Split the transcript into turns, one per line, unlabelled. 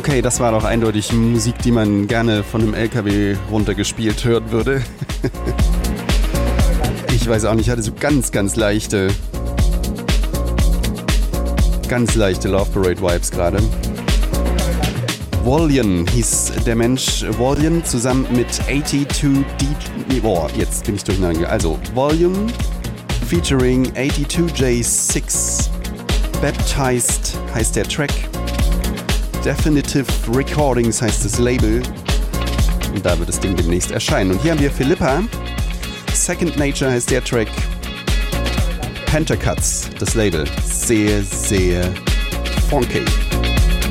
Okay, das war doch eindeutig Musik, die man gerne von einem LKW runtergespielt hören würde. Ich weiß auch nicht, ich hatte so ganz leichte Love Parade Vibes gerade. Volume hieß der Mensch, Volume zusammen mit 82 DJ. Boah, jetzt bin ich durcheinander. Also Volume featuring 82J6. Baptized heißt der Track. Definitive Recordings heißt das Label. Und da wird das Ding demnächst erscheinen. Und hier haben wir Philippa. Second Nature heißt der Track. Pentacuts, das Label. Sehr funky.